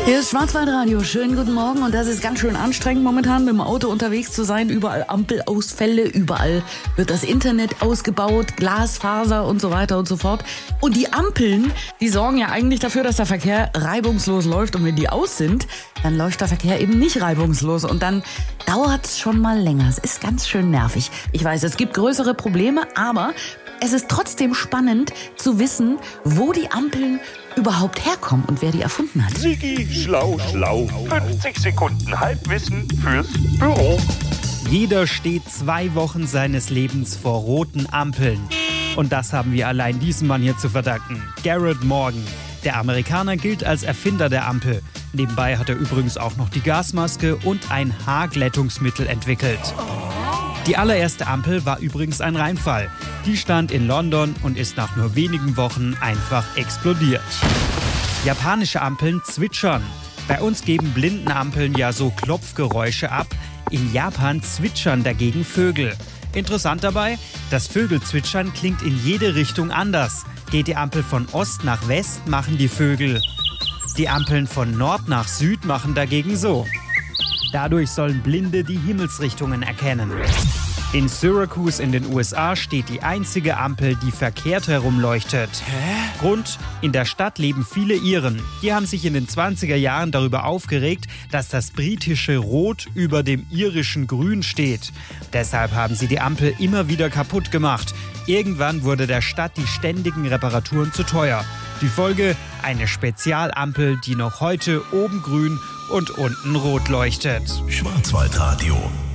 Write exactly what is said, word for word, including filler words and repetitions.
Hier ist Schwarzwaldradio. Schönen guten Morgen. Und das ist ganz schön anstrengend momentan, mit dem Auto unterwegs zu sein. Überall Ampelausfälle, überall wird das Internet ausgebaut, Glasfaser und so weiter und so fort. Und die Ampeln, die sorgen ja eigentlich dafür, dass der Verkehr reibungslos läuft. Und wenn die aus sind, dann läuft der Verkehr eben nicht reibungslos. Und dann dauert's schon mal länger. Es ist ganz schön nervig. Ich weiß, es gibt größere Probleme, aber es ist trotzdem spannend zu wissen, wo die Ampeln überhaupt herkommen und wer die erfunden hat. Sigi, schlau, schlau. fünfzig Sekunden Halbwissen fürs Büro. Jeder steht zwei Wochen seines Lebens vor roten Ampeln. Und das haben wir allein diesem Mann hier zu verdanken. Garrett Morgan. Der Amerikaner gilt als Erfinder der Ampel. Nebenbei hat er übrigens auch noch die Gasmaske und ein Haarglättungsmittel entwickelt. Die allererste Ampel war übrigens ein Reinfall. Die stand in London und ist nach nur wenigen Wochen einfach explodiert. Japanische Ampeln zwitschern. Bei uns geben Blindenampeln ja so Klopfgeräusche ab. In Japan zwitschern dagegen Vögel. Interessant dabei, das Vögelzwitschern klingt in jede Richtung anders. Geht die Ampel von Ost nach West, machen die Vögel. Die Ampeln von Nord nach Süd machen dagegen so. Dadurch sollen Blinde die Himmelsrichtungen erkennen. In Syracuse in den U S A steht die einzige Ampel, die verkehrt herumleuchtet. Hä? Grund: In der Stadt leben viele Iren. Die haben sich in den zwanziger Jahren darüber aufgeregt, dass das britische Rot über dem irischen Grün steht. Deshalb haben sie die Ampel immer wieder kaputt gemacht. Irgendwann wurde der Stadt die ständigen Reparaturen zu teuer. Die Folge: eine Spezialampel, die noch heute oben grün und unten rot leuchtet. Schwarzwaldradio.